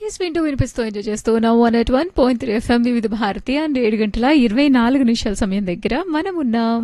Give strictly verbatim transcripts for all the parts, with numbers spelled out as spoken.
Yes వింటూ వినిపిస్తూ enjoy చేస్తూ ఉన్నాం one at one point three FM వివిధ భారతి అండ్ ఏడు గంటల ఇరవై నాలుగు నిమిషాల సమయం దగ్గర మనం ఉన్నాం.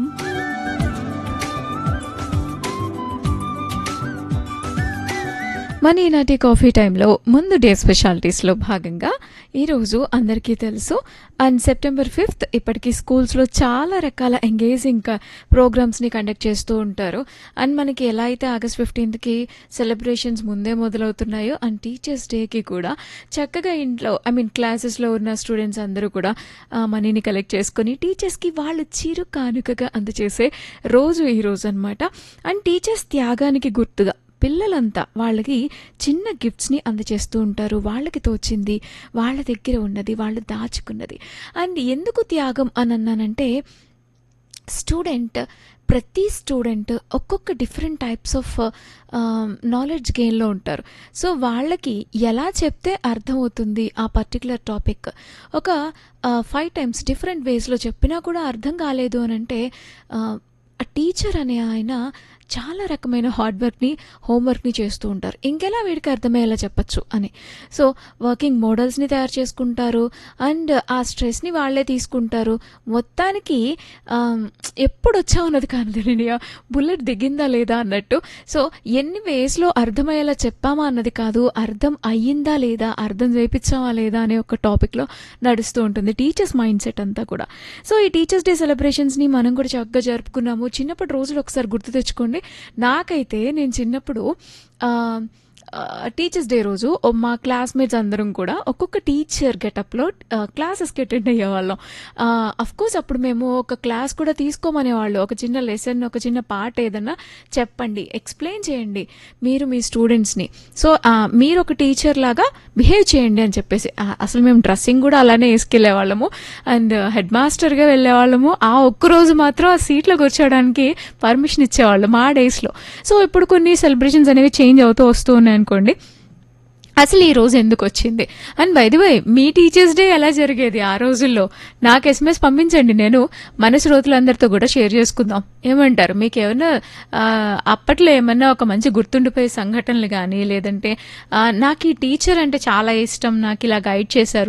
మన ఈనాటి కాఫీ టైంలో ముందు డే స్పెషాలిటీస్లో భాగంగా ఈరోజు అందరికీ తెలుసు అండ్ సెప్టెంబర్ ఫిఫ్త్ ఇప్పటికీ స్కూల్స్లో చాలా రకాల ఎంగేజింగ్ ప్రోగ్రామ్స్ని కండక్ట్ చేస్తూ ఉంటారు. అండ్ మనకి ఎలా అయితే ఆగస్ట్ ఫిఫ్టీన్త్కి సెలబ్రేషన్స్ ముందే మొదలవుతున్నాయో అండ్ టీచర్స్ డేకి కూడా చక్కగా ఇంట్లో ఐ మీన్ క్లాసెస్లో ఉన్న స్టూడెంట్స్ అందరూ కూడా మనీని కలెక్ట్ చేసుకొని టీచర్స్కి వాళ్ళు చిరు కానుకగా అందజేసే రోజు ఈ రోజు అనమాట. అండ్ టీచర్స్ త్యాగానికి గుర్తుగా పిల్లలంతా వాళ్ళకి చిన్న గిఫ్ట్స్ని అందజేస్తూ ఉంటారు. వాళ్ళకి తోచింది, వాళ్ళ దగ్గర ఉన్నది, వాళ్ళు దాచుకున్నది. అండ్ ఎందుకు త్యాగం అని అన్నానంటే స్టూడెంట్ ప్రతి స్టూడెంట్ ఒక్కొక్క డిఫరెంట్ టైప్స్ ఆఫ్ నాలెడ్జ్ గెయిన్లో ఉంటారు. సో వాళ్ళకి ఎలా చెప్తే అర్థమవుతుంది ఆ పర్టికులర్ టాపిక్, ఒక ఫైవ్ టైమ్స్ డిఫరెంట్ వేస్లో చెప్పినా కూడా అర్థం కాలేదు అని అంటే ఆ టీచర్ అనే ఆయన చాలా రకమైన హార్డ్ వర్క్ని హోంవర్క్ని చేస్తూ ఉంటారు. ఇంకెలా వీడికి అర్థమయ్యేలా చెప్పచ్చు అని. సో వర్కింగ్ మోడల్స్ని తయారు చేసుకుంటారు అండ్ ఆ స్ట్రెస్ని వాళ్ళే తీసుకుంటారు. మొత్తానికి ఎప్పుడు వచ్చావు అన్నది కాదు, బుల్లెట్ దిగిందా లేదా అన్నట్టు. సో ఎన్ని వేస్లో అర్థమయ్యేలా చెప్పామా అన్నది కాదు, అర్థం అయ్యిందా లేదా, అర్థం చేయించామా లేదా అనే ఒక టాపిక్లో నడుస్తూ ఉంటుంది టీచర్స్ మైండ్ సెట్ అంతా కూడా. సో ఈ టీచర్స్ డే సెలబ్రేషన్స్ని మనం కూడా చక్కగా జరుపుకున్నాము. చిన్నప్పటి రోజులు ఒకసారి గుర్తు తెచ్చుకోండి. నాకైతే నేను చిన్నప్పుడు టీచర్స్ డే రోజు మా క్లాస్మేట్స్ అందరం కూడా ఒక్కొక్క టీచర్ గెటప్లో క్లాసెస్కి అటెండ్ అయ్యేవాళ్ళం. అఫ్కోర్స్ అప్పుడు మేము ఒక క్లాస్ కూడా తీసుకోమనేవాళ్ళు. ఒక చిన్న లెసన్, ఒక చిన్న పార్ట్ ఏదన్నా చెప్పండి, ఎక్స్ప్లెయిన్ చేయండి మీరు మీ స్టూడెంట్స్ని. సో మీరు ఒక టీచర్ లాగా బిహేవ్ చేయండి అని చెప్పేసి అసలు మేము డ్రెస్సింగ్ కూడా అలానే వేసుకెళ్లే వాళ్ళము అండ్ హెడ్ మాస్టర్గా వెళ్ళేవాళ్ళము. ఆ ఒక్కరోజు మాత్రం ఆ సీట్లో కూర్చోవడానికి పర్మిషన్ ఇచ్చేవాళ్ళు మా డేస్లో. సో ఇప్పుడు కొన్ని సెలబ్రేషన్స్ అనేవి చేంజ్ అవుతూ వస్తూ ఉన్నాయి అనుకోండి. అసలు ఈ రోజు ఎందుకు వచ్చింది and by the way me teachers day ఎలా జరిగేది ఆ రోజుల్లో నాకు ఎస్ఎంఎస్ పంపించండి, నేను మన శ్రోతలందరితో కూడా షేర్ చేసుకుందాం. ఏమంటారు? మీకు ఏమైనా అప్పట్లో ఏమన్నా ఒక మంచి గుర్తుండిపోయే సంఘటనలు కానీ, లేదంటే నాకు ఈ టీచర్ అంటే చాలా ఇష్టం, నాకు ఇలా గైడ్ చేశారు,